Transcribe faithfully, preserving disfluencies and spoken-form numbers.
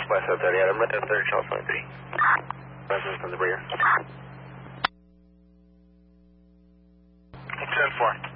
West of thirty, Adam, right at third, Charles twenty-three. Residence from the rear. ten four.